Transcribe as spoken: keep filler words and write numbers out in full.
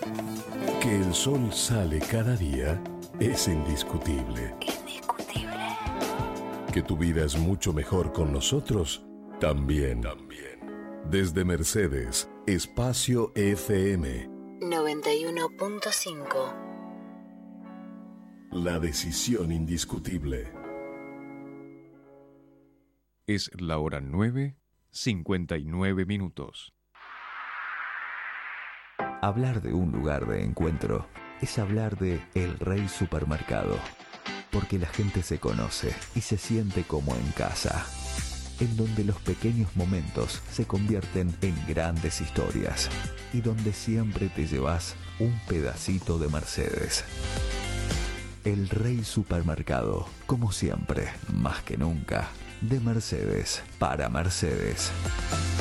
Que el sol sale cada día es indiscutible. Indiscutible. Que tu vida es mucho mejor con nosotros, también. También. Desde Mercedes, Espacio F M noventa y uno punto cinco. La decisión indiscutible. Es la hora nueve, cincuenta y nueve minutos. Hablar de un lugar de encuentro es hablar de El Rey Supermercado, porque la gente se conoce y se siente como en casa, en donde los pequeños momentos se convierten en grandes historias y donde siempre te llevas un pedacito de Mercedes. El Rey Supermercado, como siempre, más que nunca, de Mercedes para Mercedes.